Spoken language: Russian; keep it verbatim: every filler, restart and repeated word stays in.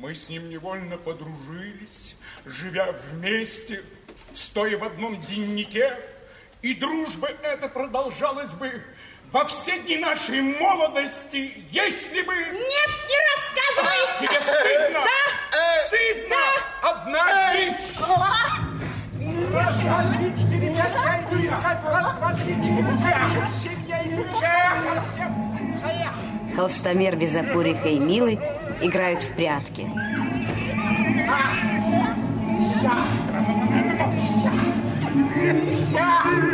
Мы с ним невольно подружились, живя вместе, стоя в одном деннике, и дружба эта продолжалась бы во все дни нашей молодости, если бы... Нет, не рассказывай! А, тебе стыдно? Да! Стыдно! Да! Однажды... Холстомер, Безопуриха и Милый играют в прятки. Да!